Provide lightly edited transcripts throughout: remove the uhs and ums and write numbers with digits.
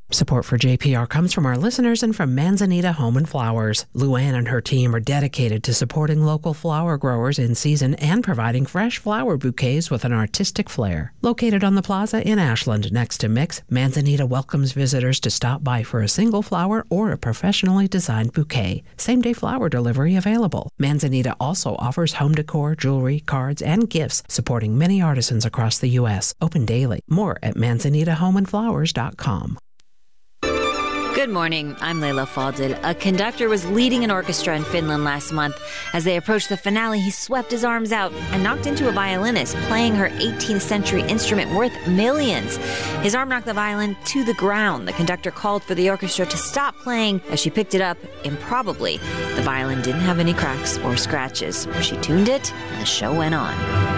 Support for JPR comes from our listeners and from Manzanita Home and Flowers. Luann and her team are dedicated to supporting local flower growers in season and providing fresh flower bouquets with an artistic flair. Located on the plaza in Ashland next to Mix, Manzanita welcomes visitors to stop by for a single flower or a professionally designed bouquet. Same-day flower delivery available. Manzanita also offers home decor, jewelry, cards, and gifts, supporting many artisans across the U.S. Open daily. More at manzanitahomeandflowers.com. Good morning, I'm Leila Fadil. A conductor was leading an orchestra in Finland last month. As they approached the finale, he swept his arms out and knocked into a violinist playing her 18th century instrument worth millions. His arm knocked the violin to the ground. The conductor called for the orchestra to stop playing. As she picked it up, improbably, the violin didn't have any cracks or scratches. She tuned it, and the show went on.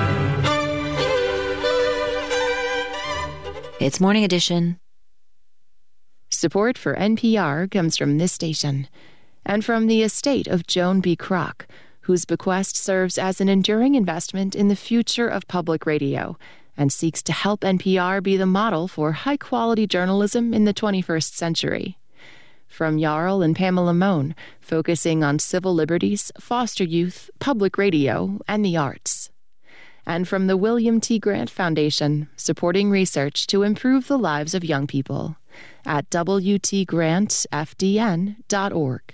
It's Morning Edition. Support for NPR comes from this station and from the estate of Joan B. Kroc, whose bequest serves as an enduring investment in the future of public radio and seeks to help NPR be the model for high-quality journalism in the 21st century. From Jarl and Pamela Mohn, focusing on civil liberties, foster youth, public radio, and the arts. And from the William T. Grant Foundation, supporting research to improve the lives of young people at wtgrantfdn.org.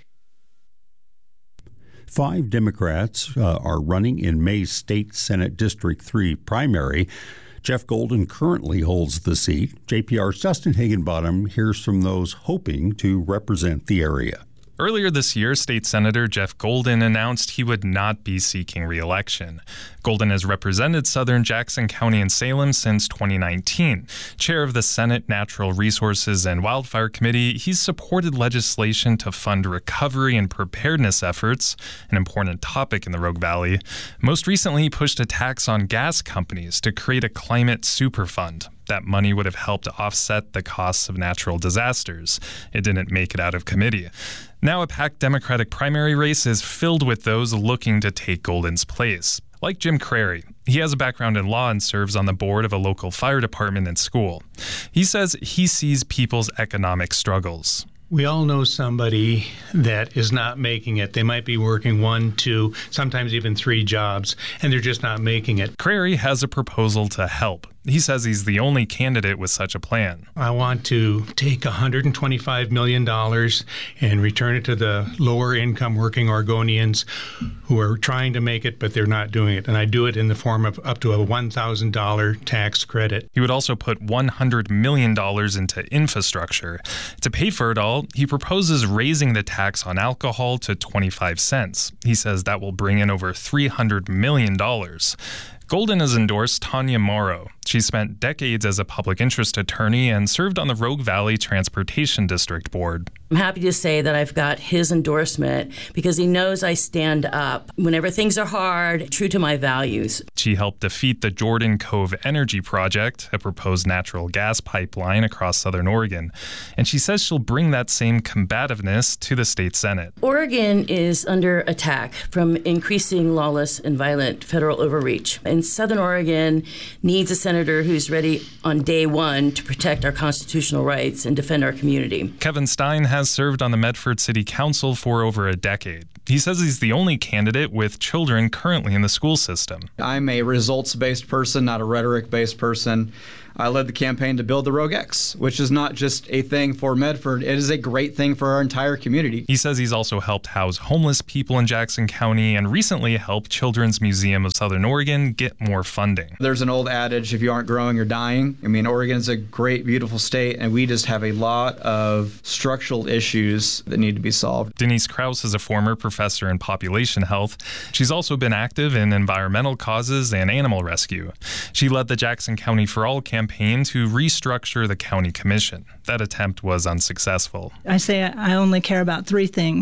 5 Democrats are running in May's State Senate District 3 primary. Jeff Golden currently holds the seat. JPR's Justin Higginbottom hears from those hoping to represent the area. Earlier this year, State Senator Jeff Golden announced he would not be seeking re-election. Golden has represented southern Jackson County and Salem since 2019. Chair of the Senate Natural Resources and Wildfire Committee, he's supported legislation to fund recovery and preparedness efforts, an important topic in the Rogue Valley. Most recently, he pushed a tax on gas companies to create a climate superfund. That money would have helped offset the costs of natural disasters. It didn't make it out of committee. Now a packed Democratic primary race is filled with those looking to take Golden's place. Like Jim Crary, he has a background in law and serves on the board of a local fire department and school. He says he sees people's economic struggles. We all know somebody that is not making it. They might be working 1, 2, sometimes even 3 jobs, and they're just not making it. Crary has a proposal to help. He says he's the only candidate with such a plan. I want to take $125 million and return it to the lower income working Oregonians who are trying to make it, but they're not doing it. And I do it in the form of up to a $1,000 tax credit. He would also put $100 million into infrastructure. To pay for it all, he proposes raising the tax on alcohol to 25 cents. He says that will bring in over $300 million. Golden has endorsed Tanya Morrow. She spent decades as a public interest attorney and served on the Rogue Valley Transportation District Board. I'm happy to say that I've got his endorsement because he knows I stand up whenever things are hard, true to my values. She helped defeat the Jordan Cove Energy Project, a proposed natural gas pipeline across southern Oregon. And she says she'll bring that same combativeness to the state Senate. Oregon is under attack from increasing lawless and violent federal overreach. And southern Oregon needs a senator who's ready on day one to protect our constitutional rights and defend our community. Kevin Stein has served on the Medford City Council for over a decade. He says he's the only candidate with children currently in the school system. I'm a results-based person, not a rhetoric-based person. I led the campaign to build the Rogue X, which is not just a thing for Medford. It is a great thing for our entire community. He says he's also helped house homeless people in Jackson County and recently helped Children's Museum of Southern Oregon get more funding. There's an old adage, if you aren't growing, you're dying. I mean, Oregon's a great, beautiful state, and we just have a lot of structural issues that need to be solved. Denise Krause is a former professor in population health. She's also been active in environmental causes and animal rescue. She led the Jackson County for All campaign to restructure the county commission. That attempt was unsuccessful. I say I only care about 3 things: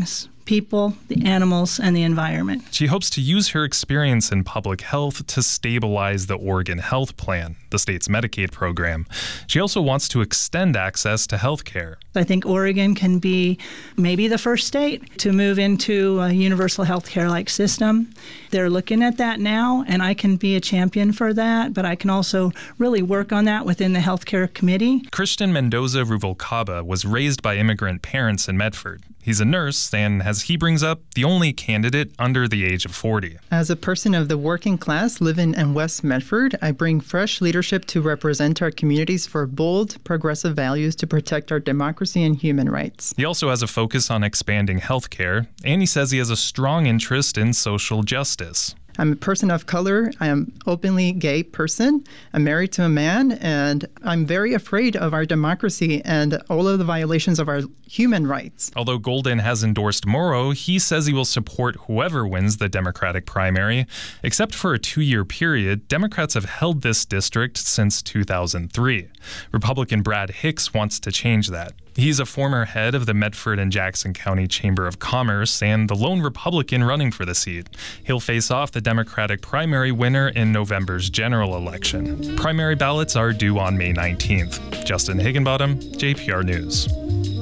people, the animals, and the environment. She hopes to use her experience in public health to stabilize the Oregon Health Plan, the state's Medicaid program. She also wants to extend access to health care. I think Oregon can be maybe the first state to move into a universal health care-like system. They're looking at that now, and I can be a champion for that, but I can also really work on that within the healthcare committee. Christian Mendoza Ruvalcaba was raised by immigrant parents in Medford. He's a nurse and, as he brings up, the only candidate under the age of 40. As a person of the working class living in West Medford, I bring fresh leadership to represent our communities for bold, progressive values to protect our democracy and human rights. He also has a focus on expanding health care, and he says he has a strong interest in social justice. I'm a person of color. I am an openly gay person. I'm married to a man, and I'm very afraid of our democracy and all of the violations of our human rights. Although Golden has endorsed Morrow, he says he will support whoever wins the Democratic primary. Except for a 2-year period, Democrats have held this district since 2003. Republican Brad Hicks wants to change that. He's a former head of the Medford and Jackson County Chamber of Commerce and the lone Republican running for the seat. He'll face off the Democratic primary winner in November's general election. Primary ballots are due on May 19th. Justin Higginbottom, JPR News.